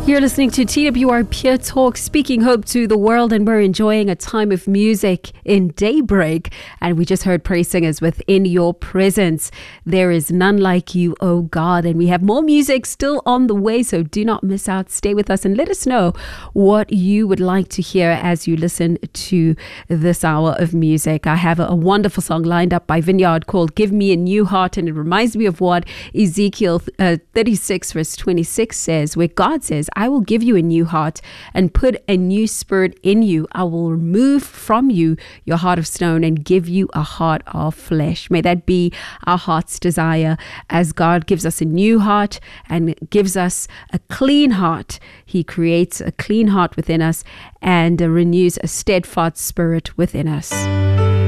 You're listening to TWR Pure Talk, speaking hope to the world, and we're enjoying a time of music in Daybreak. And we just heard praise singers with In Your Presence. There is none like you, oh God. And we have more music still on the way, so do not miss out. Stay with us and let us know what you would like to hear as you listen to this hour of music. I have a wonderful song lined up by Vineyard called Give Me a New Heart, and it reminds me of what Ezekiel 36 verse 26 says, where God says, I will give you a new heart and put a new spirit in you. I will remove from you your heart of stone and give you a heart of flesh. May that be our heart's desire as God gives us a new heart and gives us a clean heart. He creates a clean heart within us and renews a steadfast spirit within us.